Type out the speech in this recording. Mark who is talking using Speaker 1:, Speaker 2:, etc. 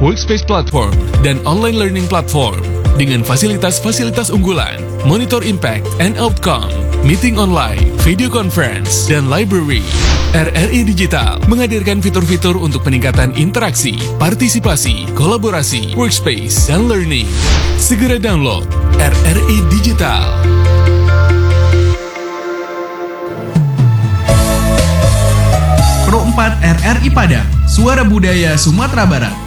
Speaker 1: workspace platform, dan online learning platform. Dengan fasilitas-fasilitas unggulan, monitor impact and outcome, meeting online, video conference, dan library. RRI Digital menghadirkan fitur-fitur untuk peningkatan interaksi, partisipasi, kolaborasi, workspace, dan learning. Segera download RRI Digital.
Speaker 2: Pro 4 RRI Padang, Suara Budaya Sumatera Barat.